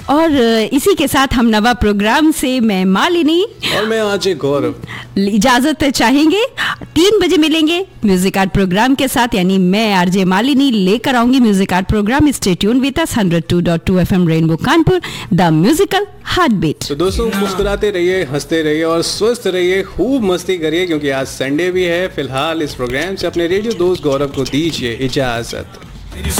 और इसी के साथ हम नवा प्रोग्राम से मैं मालिनी और मैं आरजे गौरव इजाजत चाहेंगे। 3 बजे मिलेंगे म्यूजिक आर्ट प्रोग्राम के साथ, यानी मैं आरजे मालिनी लेकर आऊंगी music art programme. Stay tune with us 102.2 FM rainbow Kanpur, the musical heart beat. तो दोस्तों मुस्कुराते रहिए, हंसते रहिए और स्वस्थ रहिए, खूब मस्ती करिए, क्योंकि आज संडे भी है। फिलहाल इस प्रोग्राम से अपने रेडियो दोस्त गौरव को दीजिए इजाजत।